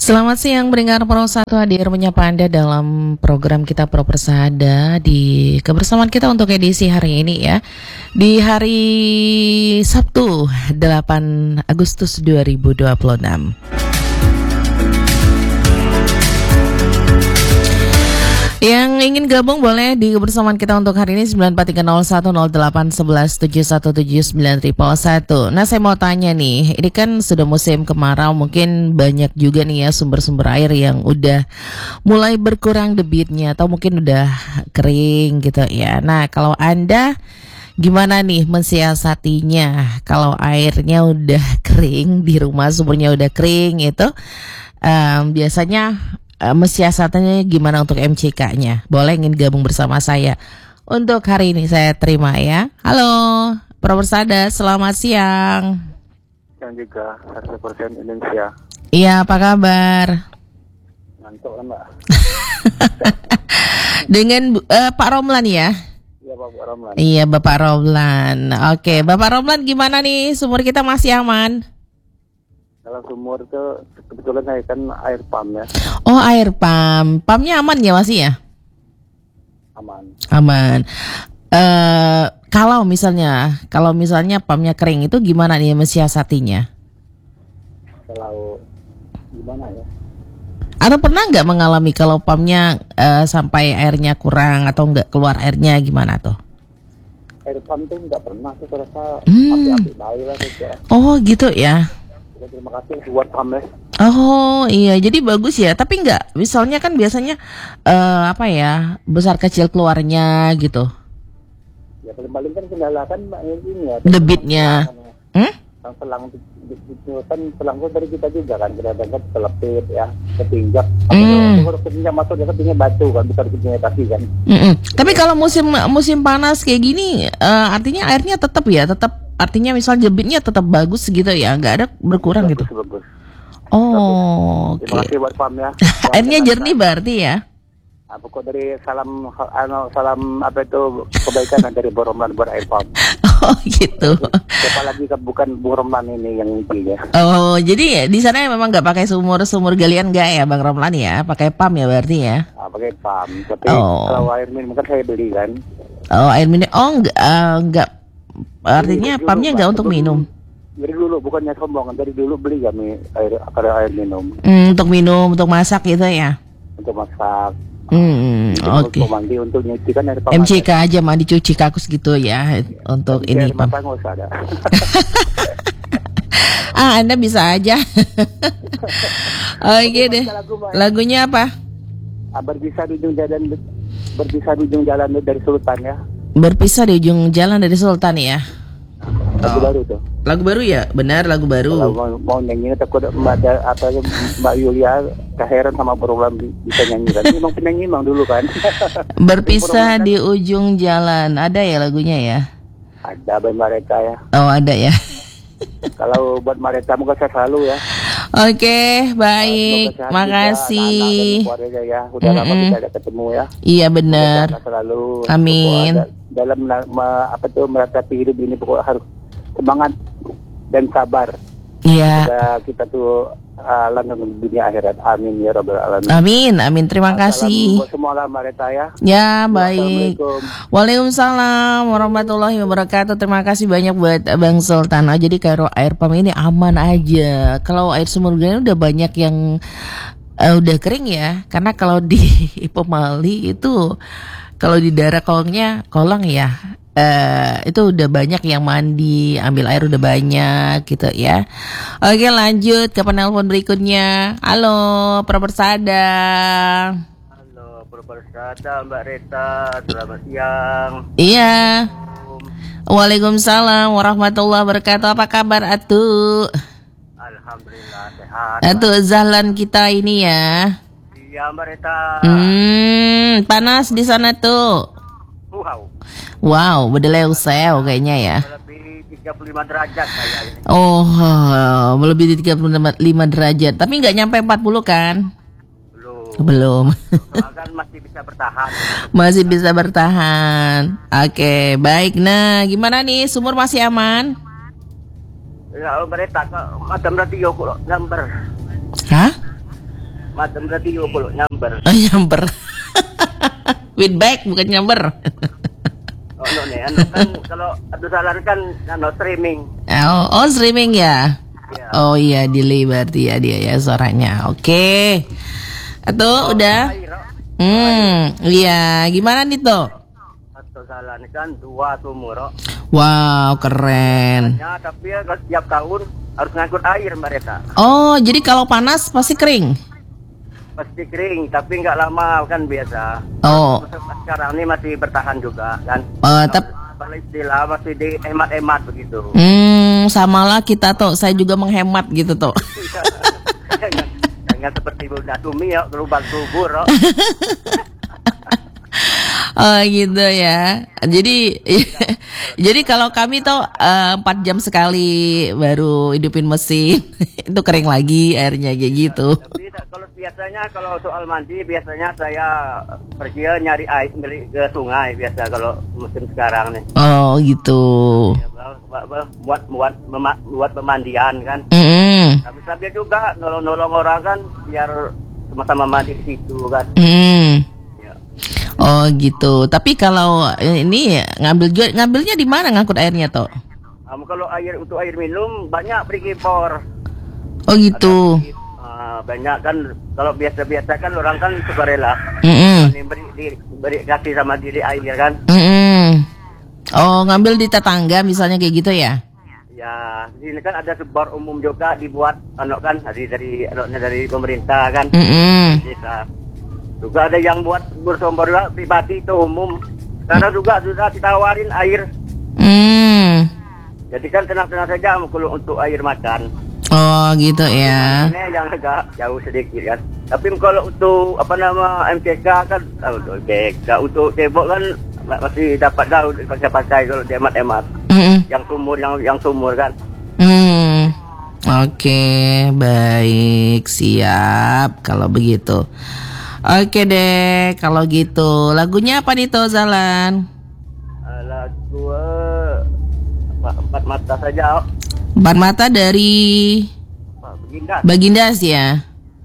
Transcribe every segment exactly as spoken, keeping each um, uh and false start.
Selamat siang, pendengar Pro satu hadir menyapa Anda dalam program kita Pro Persada di kebersamaan kita untuk edisi hari ini ya. Di hari Sabtu delapan Agustus dua ribu dua puluh enam. Yang ingin gabung boleh di kebersamaan kita untuk hari ini sembilan empat tiga nol satu nol delapan satu satu tujuh satu tujuh sembilan triple satu. Nah, saya mau tanya nih, ini kan sudah musim kemarau, mungkin banyak juga nih ya sumber-sumber air yang udah mulai berkurang debitnya atau mungkin udah kering gitu ya. Nah, kalau Anda gimana nih mensiasatinya kalau airnya udah kering di rumah, sumbernya udah kering itu um, biasanya Uh, mensiasatannya gimana untuk M C K-nya? Boleh ingin gabung bersama saya. Untuk hari ini saya terima ya. Halo, Pro Persada, selamat siang. Yang juga seratus persen Indonesia. Iya, apa kabar? Ngantuk kan, Mbak? Dengan uh, Pak Romlan ya? Iya, Bapak Romlan. Iya, Bapak Romlan. Oke, Bapak Romlan gimana nih? Sumur kita masih aman? Kalau sumur itu kebetulan saya kan air pump ya. Oh, air pump. Pumpnya aman ya masih ya? Aman. Aman. Uh, kalau misalnya, kalau misalnya pumpnya kering itu gimana nih mensiasatinya? Kalau gimana ya? Atau pernah nggak mengalami kalau pumpnya uh, sampai airnya kurang atau nggak keluar airnya gimana tuh? Air pump tuh nggak pernah. Saya rasa Hmm. api-api baik lah saja. Oh gitu ya. Terima kasih buat pump ya. Oh iya, jadi bagus ya. Tapi nggak, misalnya kan biasanya uh, apa ya, besar kecil keluarnya gitu. Ya paling-paling kan kendala kan Mbak ini ya. Debitnya. Hmm? Yang selang itu kan selang itu dari kita juga kan. Kadang-kadang kan kelepit ya, ketinjak. Hmm. Kalau ketinjak masuk dia ketinjak batu kan, bukan ketinjak kaki kan. Mm-mm. Tapi kalau musim musim panas kayak gini, uh, artinya airnya tetap ya, tetap. Artinya misal debitnya tetap bagus gitu ya, nggak ada berkurang bagus, gitu. Bagus. Oh, oke. Terima kasih buat pam ya. Airnya jernih berarti ya? Nah, pokok dari salam, ano, salam apa itu kebaikan dari Boromlan buat air pam. Oh gitu. Siapa lagi kan bukan Boromlan ini yang intinya. Oh, jadi ya di sana memang nggak pakai sumur sumur galian nggak ya, Bang Romlan ya? Pakai pam ya berarti ya? Nah, pakai pam. Tapi Oh. kalau air minum kan saya beli kan. Oh, air minum. Oh, nggak, uh, nggak. Artinya Dulu, pumpnya nggak untuk minum. Dari dulu, bukannya sombong, dari dulu beli kami air air minum. Hmm, untuk minum, untuk masak gitu ya? Untuk masak. Hmm, oke. Untuk mandi, untuk nyuci kan air pam. M C K aja mandi cuci kakus gitu ya untuk Tapi ini air pam. mata nggak usah ada. Ah, Anda bisa aja. Oke deh. Lagunya apa? Ah, berpisah di ujung jalan, berpisah di ujung jalan dari Sultan ya. Berpisah di ujung jalan dari Sultan ya. Lagu Oh. baru tuh. Lagu baru ya? Benar, lagu baru. Kalau mau, mau nyanyi takut Mbak da, apa Mbak Yulia keheran sama Boromlan bisa nyanyi kan. Memang penyanyi memang dulu kan. Berpisah di ujung jalan. Ada ya lagunya ya? Ada band mereka ya. Oh, ada ya. Kalau buat mereka moga saya selalu ya. Oke, baik. Semoga sehat Makasih. juga, anak-anak dan keluarga ya. Udah lama Mm-mm. kita ada ketemu ya. Iya benar. Semoga selalu. Amin. Pokok ada- dalam me- apa tuh meratapi hidup ini pokoknya harus semangat dan sabar. Iya. Udah kita tuh uh, langgeng dunia akhirat. Amin ya rabbal alamin. Amin, amin. Terima kasih. Assalamualaikum buat semua lah mereka ya. Ya, baik. Assalamualaikum. Waalaikumsalam warahmatullahi wabarakatuh. Terima kasih banyak buat Bang Sultan. Oh, jadi kalau air pump ini aman aja. Kalau air sumur gini udah banyak yang uh, udah kering ya. Karena kalau di Pemali itu, kalau di daerah kolongnya, kolong ya, uh, itu udah banyak yang mandi, ambil air udah banyak gitu ya. Oke, lanjut ke penelpon berikutnya. Halo, Pro Persada. Halo, Pro Persada Mbak Reta, selamat siang. Iya. Waalaikumsalam warahmatullahi wabarakatuh. Apa kabar Atu? Alhamdulillah sehat. Atu Zahlan kita ini ya. Iya Mbak Reta. Hmm, panas di sana tuh. Wow, Wow, bedeleu-seu kayaknya ya. lebih tiga puluh lima derajat kayak ini. Oh, melebihi tiga puluh lima derajat. Tapi nggak nyampe empat puluh kan? Belum. Belum. Kan masih bisa bertahan. Masih bisa bertahan. Oke, baik. Nah, gimana nih? Sumur masih aman? Ya, Mbak Reta, kok macam radio kok gambar. Hah? macam berarti dua puluh nyamber. Oh, nyamber. With bag bukan nyamber. Oh, no, nih, anu kan kalau Abdul Salam kan anu streaming. Oh, oh streaming ya. Ya. Oh iya, delay berarti ya dia ya suaranya. Oke. Atau udah? Air, oh. Hmm, iya. Gimana nih tuh? Abdul Salam kan dua sumur. Oh. Wow, keren. Ya, tapi ya setiap tahun harus ngangkut air mereka. Oh, jadi kalau panas pasti kering. Pasti kering, tapi nggak lama kan biasa. Oh. Sekarang ini masih bertahan juga kan. Uh, tep- Kalau istilah masih dihemat-hemat begitu. Hmm, samalah kita tuh. Saya juga menghemat gitu tuh. jangan, jangan seperti Bunda Tumi ya, berubah subur. Oh. Oh gitu ya. Jadi jadi kalau kami tuh eh, empat jam sekali baru hidupin mesin itu kering lagi airnya kayak gitu. Tapi kalau biasanya kalau soal mandi biasanya saya pergi nyari air beli ke sungai biasa kalau musim sekarang nih. Oh gitu. Ya, buat buat mema- buat pemandian kan. Mm-mm. Tapi sambil juga nolong-nolong orang kan biar sama-sama mandi di situ kan. Mm. Ya. Oh gitu. Tapi kalau ini ngambil juga ngambilnya di mana ngangkut airnya toh? Um, kalau air untuk air minum banyak pergi bor. Oh gitu. Uh, banyak kan kalau biasa-biasa kan orang kan sukarela. Mm-mm. Ini beri, di, beri kasih sama diri air kan. Mm-mm. Oh ngambil di tetangga misalnya kayak gitu ya? Ya, di sini kan ada sebor umum juga dibuat anu kan dari dari anaknya dari pemerintah kan. Mm-mm. Desa. Juga ada yang buat bersumber juga pribadi itu umum. Karena juga sudah ditawarin air. Mm. Jadi kan tenang-tenang saja kalau untuk air makan. Oh gitu ya. Ini yang agak jauh sedikit kan. Tapi kalau untuk apa nama M K K kan, oh, untuk M K K untuk tembok kan masih dapat dah pakai-pakai kalau hemat-hemat. Mm-mm. Yang sumur yang yang sumur kan. Hmm. Oke, baik, siap kalau begitu. Oke deh, kalau gitu. Lagunya apa nih tuh Zalan? Uh, lagu uh, apa, empat mata saja. Oh. Empat mata dari Apa, Baginda. Bagindas ya.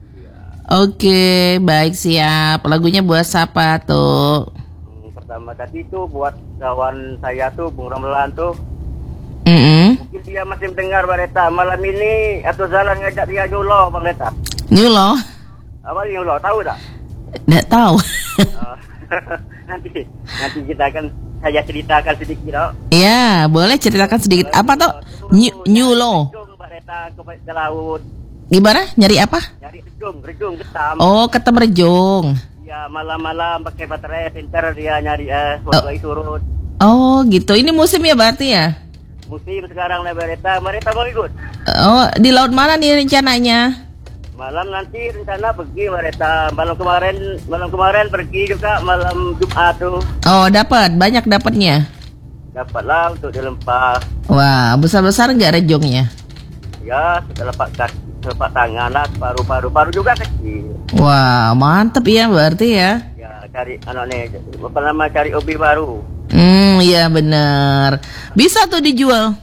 Oke, baik siap. Lagunya buat siapa tuh? Hmm, pertama tadi tuh buat kawan saya tuh Bung Ramelan tuh. Mm-mm. Mungkin dia masih mendengar Bareta. Malam ini atau Zalan ngajak dia nyulo Bareta. New lo? Apa nyulo tahu tak? Nggak tahu. Uh, nanti nanti kita akan saya ceritakan sedikit. Oh. Ya, boleh ceritakan sedikit. Apa tuh? New, new lo? Rejung Bareta ke, ke laut. Gimana? Nyari apa? Nyari rejung, rejung ketam. Oh, ketem rejung. Ya malam-malam pakai baterai pintar dia nyari eh waktu surut. Oh, gitu. Ini musim ya berarti ya? Musim sekarang lah Bareta. Bareta mau ikut? Oh, di laut mana nih rencananya? Malam nanti rencana pergi Bareta. Malam kemarin malam kemarin pergi juga malam Jumat tuh. Oh, dapat. Banyak dapatnya. Dapatlah untuk dilempah. Wah, besar-besar nggak rejongnya? Ya, telapak kaki, telapak tangan lah, paru-paru, paru juga kecil. Wah, mantep ya berarti ya. Ya, cari anak nih, apa nama cari hobi baru. Hmm, iya benar. Bisa tuh dijual.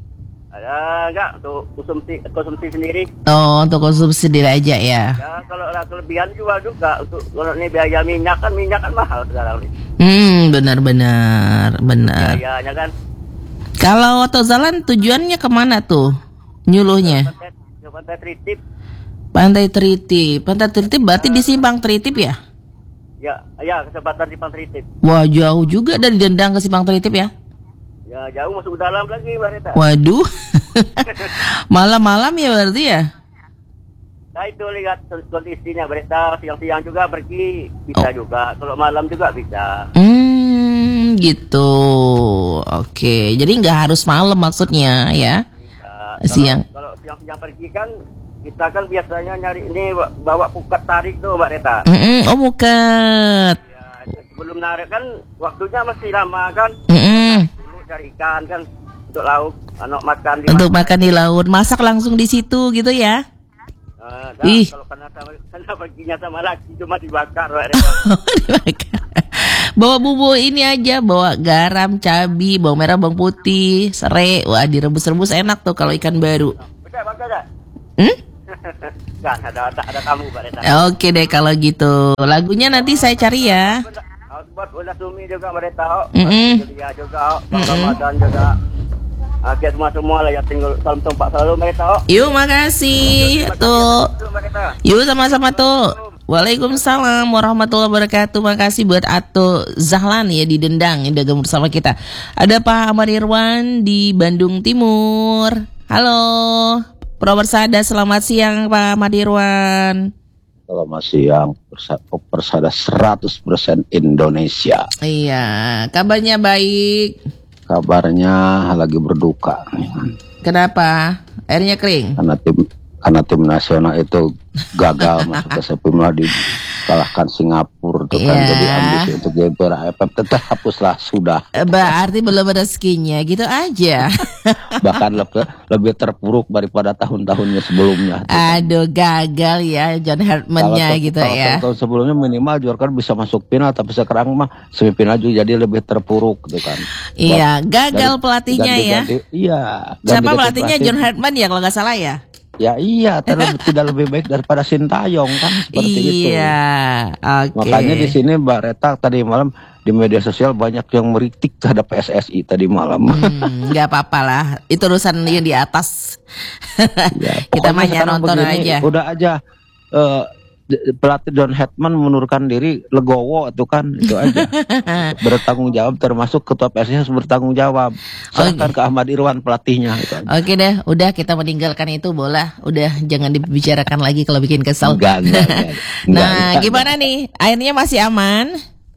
Ada enggak untuk konsumsi konsumsi sendiri? Oh, untuk konsumsi sendiri aja ya. Ya, kalau ada kelebihan jual juga untuk kalau ini biaya minyak kan minyak kan mahal sekarang nih. Hmm, benar-benar, benar. Biayanya kan. Kalau Tozalan tujuannya kemana tuh? Nyuluhnya? Pantai, ke Pantai Tritip. Pantai Tritip. Pantai Tritip berarti di Simpang Tritip ya? Ya, ya kesempatan di Pantai Tritip. Wah, jauh juga dari Dendang ke Simpang Tritip ya? Ya, jauh masuk dalam lagi Bareta. Waduh. Malam-malam ya berarti ya? Nah itu lihat kondisinya Bareta, siang-siang juga pergi bisa Oh. juga. Kalau malam juga bisa. Hmm, gitu. Oke, jadi nggak harus malam maksudnya ya? Bisa. Siang. Kalau, kalau siang-siang pergi kan kita kan biasanya nyari ini bawa pukat tarik tuh Mbak Reta. Mm-mm, oh bukan. Ya, sebelum narik kan waktunya masih lama kan. Mm-mm. Dulu cari ikan kan untuk lauk, anak makan di Untuk makan di laut, masak langsung di situ gitu ya? Nah, Ih. kalau karena sama, karena perginya sama laki cuma dibakar Mbak Reta. Dimakan. Bawa bumbu ini aja, bawa garam, cabai, bawang merah, bawang putih, serai. Wah, direbus-rebus enak tuh kalau ikan baru. Betul bakar tak? Hmm? Kan ada ada, ada tamu Pak Reta. Oke deh kalau gitu. Lagunya nanti saya cari ya. Buat Ula Sumi juga Pak Reta. Mm-mm. Dia juga, Bang Ramadan juga. Oke, semua-semua lah yang tinggal salam tumpak selalu Pak Reta. Yuk makasih tuh. Yuk sama-sama tuh. Waalaikumsalam warahmatullahi wabarakatuh. Makasih buat Ato Zahlan ya di Dendang yang dagang bersama kita. Ada Pak Ahmad Irwan di Bandung Timur. Halo, Pro Persada, selamat siang Pak Ahmad Irwan. Selamat siang, Persada seratus persen Indonesia. Iya, kabarnya baik. Kabarnya lagi berduka. Kenapa? Airnya kering? Karena tim karena tim nasional itu gagal masuk ke semifinal, dikalahkan Singapura tuh kan. Yeah. Jadi ambisi untuk Piala A F F tetap hapuslah sudah. Berarti belum rezekinya gitu aja. Bahkan lebih, lebih terpuruk daripada tahun-tahunnya sebelumnya. Aduh, gagal ya John Hartman-nya gitu kalau ya. Tahun sebelumnya minimal juga kan bisa masuk final, tapi sekarang mah semifinal juga jadi lebih terpuruk gitu kan. Iya, gagal Ganti- pelatihnya ganti- ya. ganti- Iya. Siapa ganti-ganti pelatihnya? pelatih. John Hartman ya kalau nggak salah ya. Ya iya, terlalu tidak lebih baik daripada Sintayong kan seperti itu. Iya, oke. Makanya di sini Mbak Reta tadi malam di media sosial banyak yang meritik terhadap P S S I tadi malam. Hmm, nggak apa-apa lah, itu urusan yang di atas. Ya, Kita pokoknya mah hanya sekarang nonton begini, aja. Udah aja eh, d- pelatih John Hetman menurunkan diri legowo itu kan, itu aja. Bertanggung jawab, termasuk ketua P S S I harus bertanggung jawab. Serahkan Oke. ke Ahmad Irwan pelatihnya itu aja. Oke deh, udah kita meninggalkan itu bola, udah jangan dibicarakan lagi kalau bikin kesel. Enggak, enggak, enggak. Nah, Enggak, enggak. gimana nih? Airnya masih aman?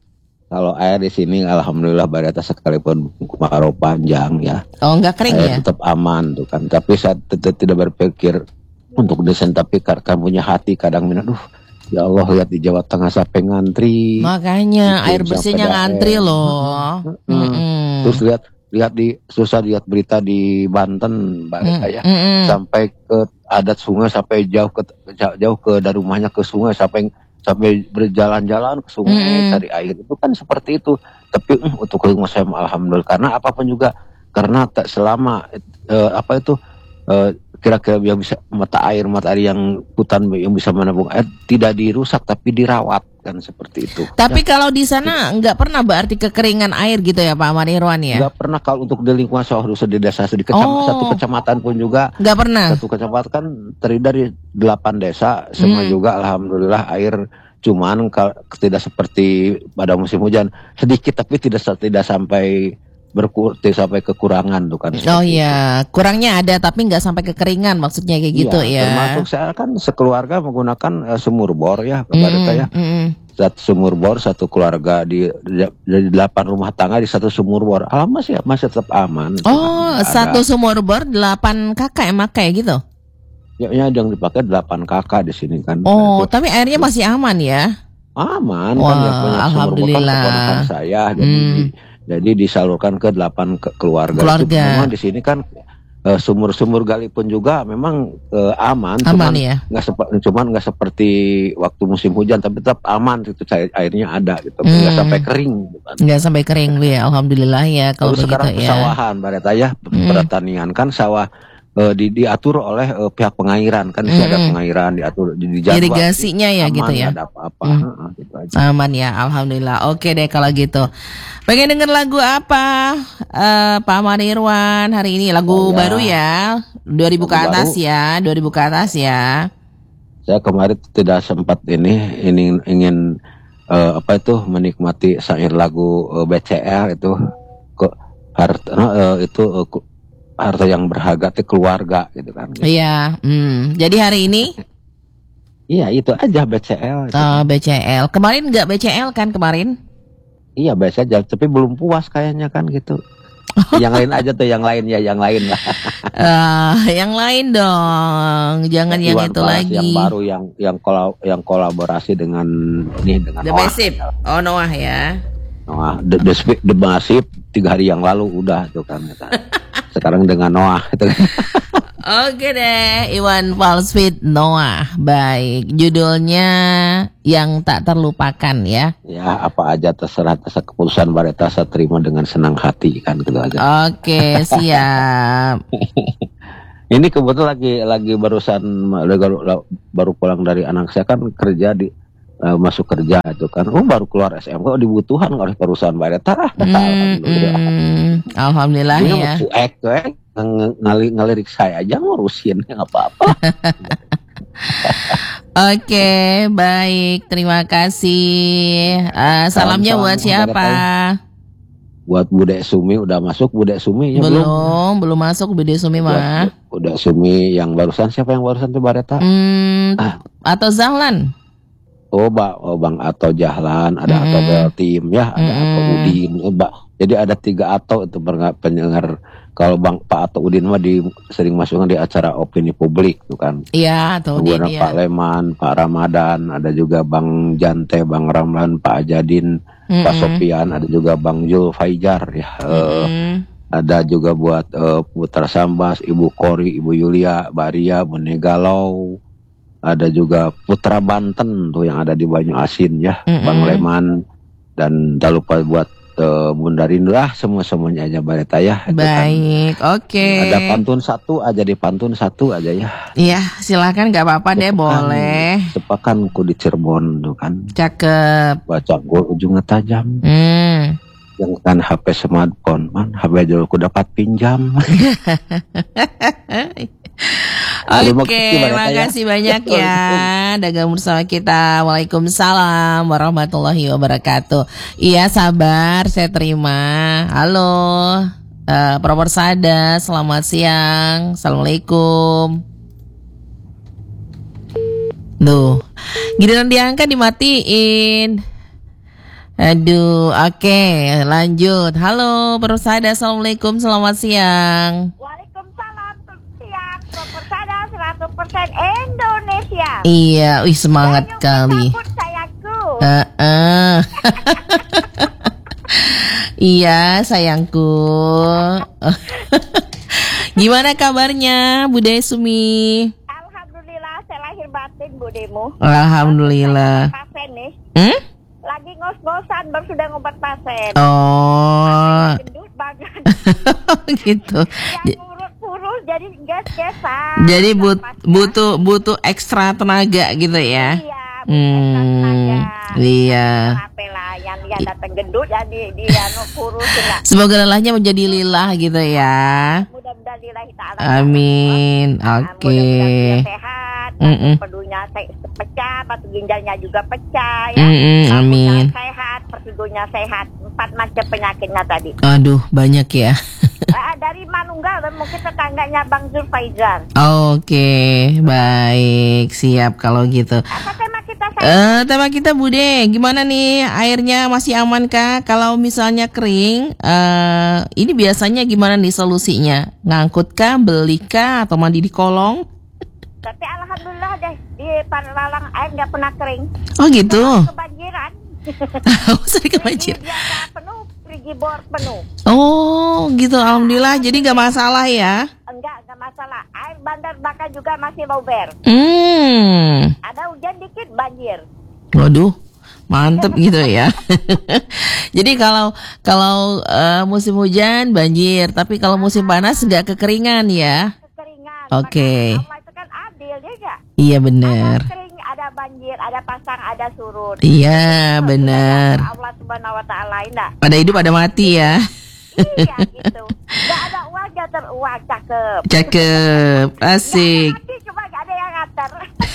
Kalau air di sini alhamdulillah Bareta sekalipun kemarau panjang ya, Oh, nggak kering air ya? tetap aman tuh kan. Tapi saya tetap tidak berpikir untuk desain, tapi karena punya hati kadang minat, duh ya Allah, lihat di Jawa Tengah sampai ngantri. Makanya Itu air sampai bersihnya daerah. ngantri loh. Hmm. Mm-mm. Terus lihat lihat di susah lihat berita di Banten Bareta ya, Mm-mm. sampai ke adat sungai, sampai jauh ke jauh ke dari rumahnya ke sungai, sampai sampai berjalan-jalan ke sungai Mm-mm. cari air, itu kan seperti itu. Tapi uh, untuk rumah saya alhamdulillah, karena apapun juga, karena tak selama eh, apa itu eh, kira-kira yang bisa mata air mata air yang hutan yang bisa menampung air tidak dirusak tapi dirawat kan, seperti itu. Tapi kalau di sana nggak pernah berarti kekeringan air gitu ya Pak Ahmad Irwan ya? Nggak pernah kalau untuk di lingkungan sawah dusun di desa di kecam- Oh. satu kecamatan pun juga. Nggak pernah. Satu kecamatan kan terdiri dari delapan desa, semua Hmm. juga alhamdulillah air, cuman kal- tidak seperti pada musim hujan, sedikit tapi tidak tidak sampai berkur tidak sampai kekurangan tuh kan. Oh seperti iya, kurangnya ada tapi nggak sampai kekeringan maksudnya kayak itu. gitu Iya, ya. Termasuk saya kan sekeluarga menggunakan eh, sumur bor ya, Mm, Bareta ya. mm, mm. Satu sumur bor, satu keluarga di, di, di delapan rumah tangga di satu sumur bor. Alhamdulillah sih masih tetap aman. Oh, Nggak ada. satu sumur bor delapan kakak yang pakai gitu. Ya, ya yang dipakai delapan kakak di sini kan. Oh, Itu tapi airnya masih aman ya? aman Wah, kan, yang punya sumur bor kan alhamdulillah. keponakan saya, jadi Hmm. di- jadi disalurkan ke delapan ke keluarga. Keluarga. Itu memang di sini kan eh, sumur-sumur gali pun juga memang eh, aman, Aman cuman ya. nggak seperti cuman nggak seperti waktu musim hujan, tapi tetap aman itu, cair airnya ada gitu, Hmm. nggak sampai kering bukan. Nggak sampai kering ya, alhamdulillah ya kalau Lalu sekarang begitu ya. pesawahan Bareta ya, Hmm. pertanian kan sawah eh, di, diatur oleh eh, pihak pengairan kan, di sini ada Hmm. pengairan diatur di, dijadwal. Irigasinya ya Aman, gitu ya. nggak ada apa-apa. Hmm. Heeh, gitu aja. Aman ya, alhamdulillah. Oke deh kalau gitu. Pengen denger lagu apa, eh, Pak Ahmad Irwan hari ini? Lagu Saya- baru ya, dua ribu ke Lagu atas baru. ya, dua ribu ke atas ya. Saya kemarin tidak sempat ini ingin ingin eh, apa itu menikmati syair lagu eh, B C L itu, ke harta eh, itu eh, ku- harta yang berharga itu keluarga gitu kan. Iya, hmm. Jadi hari ini Iya itu aja B C L. itu. eh, B C L. Kemarin nggak B C L kan kemarin? Iya biasa aja, tapi belum puas kayaknya kan gitu. Yang lain aja tuh, yang lain ya, yang lain lah. Eh, yang lain dong, jangan yang Iwan itu Fals lagi. Yang baru yang yang kola, yang kolaborasi dengan ini dengan The Noah. Massive. Oh Noah ya. Noah, The, the, Spi- The Massive tiga hari yang lalu udah tuh kan. Sekarang dengan Noah itu. Oke deh, Iwan Fals with Noah. Baik, judulnya Yang Tak Terlupakan ya. Ya apa aja terserah, terserah keputusan Bareta saya terima dengan senang hati kan gitu aja. Oke, siap. Ini kebetulan lagi lagi barusan baru, baru pulang dari anak saya kan kerja di uh, masuk kerja itu kan. Oh baru keluar S M K, oh, dibutuhan oleh perusahaan Mbak Reta. Hmm, Alhamdulillah. Hmm, Alhamdulillah Ini ya. cuek tuh, ngali ngalirik saya aja ngurusin nggak apa-apa. Oke, baik. Terima kasih. Uh, salamnya Salam-salam buat siapa? Buat Bude Sumi udah masuk, Bude Sumi ya belum? Belum, belum masuk Bude Sumi mah. Udah Sumi yang barusan, siapa yang barusan tuh Bareta? Hmm, Ah. Atau Zahlan? Oh, Mbak, oh Bang Ato Jahlan, ada Mm-mm. Ato Beltim ya, ada Ato Mm-mm. Udin, eh, Mbak. Jadi ada tiga Ato itu pendengar, pendengar. Kalau Bang Pak Ato Udin mah di sering masukkan di acara opini publik tuh kan. Iya, atau Udin Kemudian ya. Pak Leman, Pak Ramadan, ada juga Bang Jante, Bang Ramlan, Pak Ajadin, Pak Mm-mm. Sofian, ada juga Bang Jul Faijar ya. Eh, Mm-mm. ada juga buat eh, Putra Sambas, Ibu Kori, Ibu Yulia, Baria, Bune Galau. Ada juga Putra Banten tuh yang ada di Banyu Asin ya, Mm-mm. Bang Leman, dan tak lupa buat uh, Bunda Rindu lah, semua-semuanya aja Bareta ya. Itu kan. Baik, oke. Ada pantun satu aja, di pantun satu aja ya. Iya, silakan nggak apa-apa deh, Sepekan- boleh. Sepekan ku di Cirebon tuh kan, Cakep. baca gua ujungnya tajam. Hmm. Yang kan H P smartphone, man H P dulu ku dapat pinjam. Terima Oke, kasih banyak ya. makasih banyak ya. Dagang bersama kita. Waalaikumsalam warahmatullahi wabarakatuh. Iya, sabar, saya terima. Halo, uh, Proporsada, selamat siang. Assalamualaikum. Duh, giliran diangkat dimatiin. Aduh, oke, lanjut. Halo, Proporsada, assalamualaikum, selamat siang. Waalaikumsalam, siang, Proporsada seratus persen Indonesia. Iya, wih semangat Banyu kali. menyambut sayangku. Heeh. Iya, sayangku. Gimana kabarnya, Bude Sumi? Alhamdulillah, saya lahir batin budemu. Alhamdulillah. Pasien nih, Hmm? lagi ngos-ngosan baru sudah ngobat pasien. Oh, Gendut bagan, gitu. yang urut kurus jadi ges-gesan. Jadi but, Napasnya. butuh butuh ekstra tenaga gitu ya? Iya, Hmm, iya. Kenapa lah yang dia datang gendut jadi dia no kurus lah. Semoga lelahnya menjadi lillah gitu ya. Mudah-mudahan lillahi ta'ala. Amin. Nah, Oke. mudah-mudahan dia sehat, Mm-mm. perdunya se- pecah, batu ginjalnya juga pecah ya. Mm-mm, Rambutnya amin. sehat, perdunya sehat, empat macam penyakitnya tadi. Aduh, banyak ya. Ah, dari Manunggal, mungkin tetangganya Bang Zulfaizar. Oke, baik, siap kalau gitu. Apa tema kita saya? Eh, tema kita Bude, gimana nih airnya masih aman kah? Kalau misalnya kering, eh ini biasanya gimana nih solusinya? Ngangkut kah, beli kah, atau mandi di kolong? Tapi alhamdulillah deh di Panalang air nggak pernah kering. Oh gitu. Kebanjiran. Sering kebanjir. Perigi biasa penuh, perigi bor penuh. Oh gitu, alhamdulillah. Jadi nggak masalah ya? Enggak, enggak masalah. Air bandar Baka juga masih lober. Hmm, Ada hujan dikit banjir. waduh, mantep gitu ya. Jadi kalau kalau eh, musim hujan banjir, tapi kalau musim panas nggak kekeringan ya? Kekeringan. Oke. Makanya Allah itu kan adil ya enggak? Iya bener. Ada kering, ada banjir, ada pasang, ada surut. Iya bener. Allah Subhanahu wa taala enggak? Pada hidup ada mati ya. Iya gitu. Enggak ada uang jatuh uang cakep. Cakep, asik. Nanti cuma enggak ada yang nganter.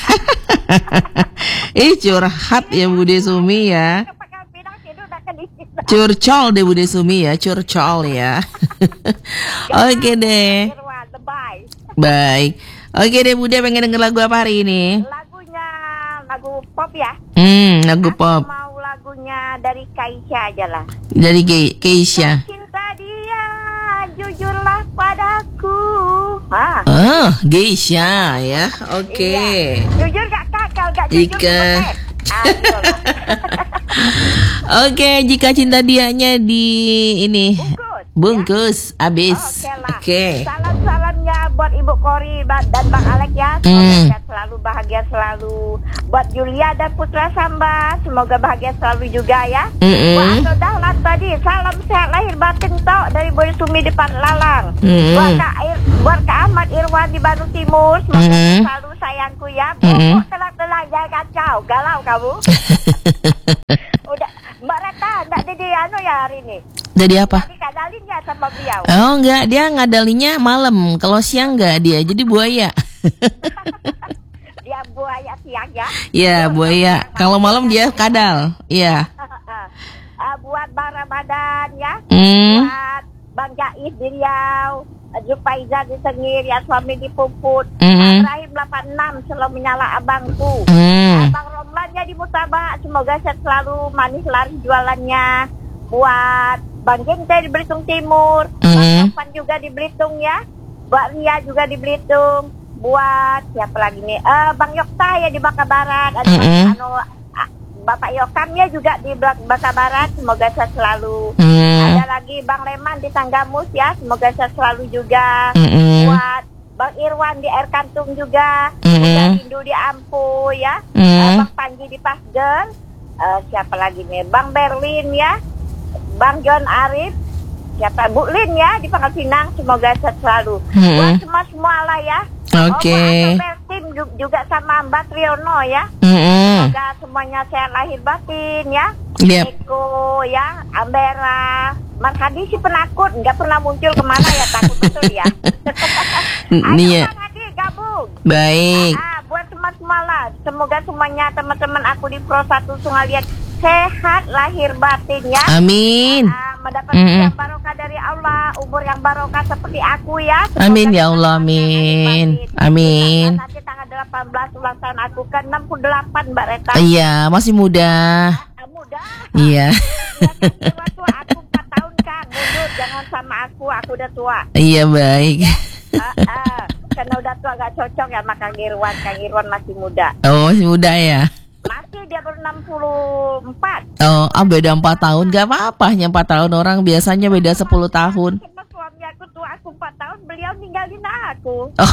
Ih curhat ya Bude Sumi ya. Pakai pinang tidur udah kedisian. Curcol deh Bude Sumi ya, curcol ya. Oke deh, Irwan, lebay. baik. Oke deh Bude, pengen denger lagu apa hari ini? Lagunya lagu pop ya. Hmm, lagu Aku pop mau lagunya dari Kaisha aja lah. dari Ke- Keisha. Cinta dia, jujurlah padaku. Ah. Oh, Geisha ya. Oke. Iya. Jujur gak kakal, gak jujur Jika- gak Aduh. Oke, jika cinta dianya di ini Bungkus. bungkus abis. Oke lah. Oke. Salam-salamnya buat buat Ibu Kori ba- dan Bang Alek ya. Semoga Hmm. sehat selalu, bahagia selalu. Buat Julia dan Putra Samba, semoga bahagia selalu juga ya. Mm-mm. Buat Ato Dahlan tadi, salam sehat lahir batin tok dari Boy Sumi depan Lalang. Mm-mm. Buat Kak, Ir- buat Kak Ahmad Irwan di Bandung Timur, semoga Mm-mm. selalu sayangku ya. Mm-mm. Pokok telak-telak jangan kacau, galau kamu. Udah, Mbak Reta, enggak jadi anu ya hari ini. Jadi apa? Jadi kadalin ya sama beliau. Oh enggak, dia ngadalinya malam. Kalau siang enggak dia, jadi buaya. Dia buaya siang ya. Iya, buaya. Kalau malam dia kadal. Iya. Ah, buat Bang Ramadan ya. Hmm. Buat Bang Jais di Riau, Jupaiza di Sengir, ya suami di Puput. Mm-mm. Ibrahim delapan puluh enam selalu menyala abangku. Hmm. Abang Romlan ya di Mutabak, semoga sehat selalu, manis laris jualannya. Buat Bang Gente di Belitung Timur, Mm. Bang Topan juga di Belitung ya. Buat Ria juga di Belitung. Buat siapa lagi nih? Eh, Bang Yokta ya di Bangka Barat. Ada Mm-mm. anu, ah, Bapak Yokam ya juga di Bak- Bangka Barat, semoga sehat selalu. Hmm. Ada lagi Bang Leman di Tanggamus ya, semoga sehat selalu juga. Mm-mm. Buat Bang Irwan di Air Kantung juga, Mm-mm. Buat Rindu di Ampu ya. Mm. Eh, Bang Panji di Pasgen. Eh, siapa lagi nih? Bang Berlin ya. Bang John Arif. Siapa? Bu Lin ya di Pangkal Pinang, semoga sehat selalu. Mm-mm. Buat semua-semua lah ya. Oke. Oh, Buat tim juga sama Mbak Triono ya. Mm-mm. Semoga semuanya sehat lahir batin ya. Yep. Eko ya, Ambera, Mas Hadi si penakut, nggak pernah muncul kemana ya, takut betul ya. Ayo Iya. Mas Hadi gabung. Baik. Ah, buat semua-semua lah. Semoga semuanya teman-teman aku di Pro satu Sungai Liat sehat lahir batin ya. Amin. Ah, mendapat Mm-mm. yang barokah dari Allah, umur yang barokah seperti aku ya. Semoga Amin ya kita Allah, semuanya amin. lahir batin. Amin. Nanti tanggal delapan belas ulang tahun aku ke enam puluh delapan Mbak Reta. Iya, masih muda. Ah, muda. Iya. Ya, kan, tua, aku empat tahun kan, mundur jangan sama aku, aku udah tua. Iya, baik. Ah, ah. Karena udah tua gak cocok ya sama Kang Irwan, Kang Irwan masih muda. Oh, masih muda ya. Masih dia baru enam puluh empat. Oh, ah, beda empat tahun. Gak apa-apa, hanya empat tahun, orang biasanya beda sepuluh tahun. Sama suami aku tua, aku empat tahun, beliau ninggalin aku. Oh,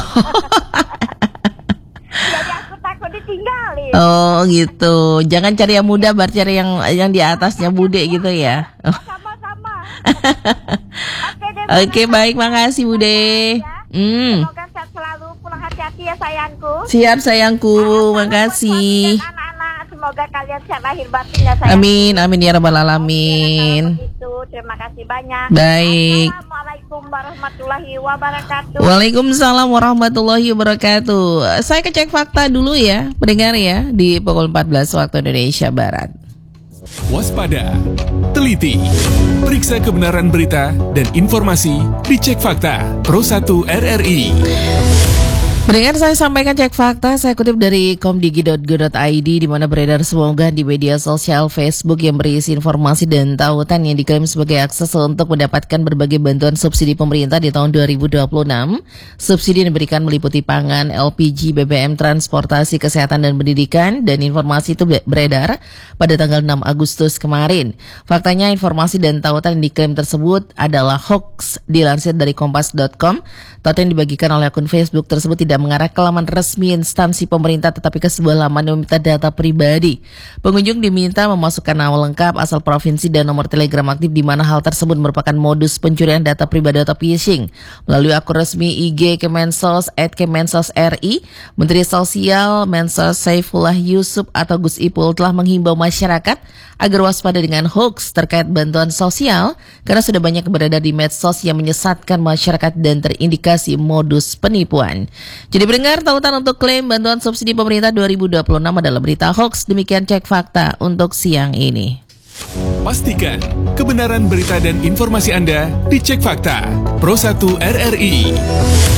Jadi aku takut ditinggalin. oh gitu. Jangan cari yang muda, bar cari yang yang di atasnya bude gitu ya. Oh. Sama-sama. Oke deh. Oke, baik, makasih Bude. Hmm. Semoga sehat selalu, pulang hati-hati ya sayangku. Siap sayangku, makasih. Dan anak-anak, semoga kalian sehat lahir batin ya sayang. Amin, amin ya rabbal alamin. Itu terima kasih banyak. Baik. Assalamualaikum warahmatullahi wabarakatuh. Waalaikumsalam warahmatullahi wabarakatuh. Saya kecek fakta dulu ya, pendengar ya, di pukul empat belas waktu Indonesia Barat. Waspada, teliti, periksa kebenaran berita dan informasi di Cek Fakta Pro satu R R I. Mendengar saya sampaikan cek fakta, saya kutip dari komdigi dot go dot i d di mana beredar sebuah unggahan di media sosial Facebook yang berisi informasi dan tautan yang diklaim sebagai akses untuk mendapatkan berbagai bantuan subsidi pemerintah di tahun dua ribu dua puluh enam. Subsidi yang diberikan meliputi pangan, L P G, B B M, transportasi, kesehatan dan pendidikan, dan informasi itu beredar pada tanggal enam Agustus kemarin. Faktanya informasi dan tautan yang diklaim tersebut adalah hoax, dilansir dari kompas dot com. Tautan yang dibagikan oleh akun Facebook tersebut tidak mengarah ke laman resmi instansi pemerintah tetapi ke sebuah laman yang meminta data pribadi. Pengunjung diminta memasukkan nama lengkap, asal provinsi dan nomor telegram aktif, di mana hal tersebut merupakan modus pencurian data pribadi atau phishing. Melalui akun resmi I G Kemensos at Kemensos R I, Menteri Sosial Mensos Saifullah Yusuf atau Gus Ipul telah menghimbau masyarakat agar waspada dengan hoax terkait bantuan sosial karena sudah banyak beredar di medsos yang menyesatkan masyarakat dan terindikasi modus penipuan. Jadi pendengar, tautan untuk klaim bantuan subsidi pemerintah dua ribu dua puluh enam adalah berita hoax. Demikian cek fakta untuk siang ini. Pastikan kebenaran berita dan informasi Anda di Cek Fakta Pro satu R R I.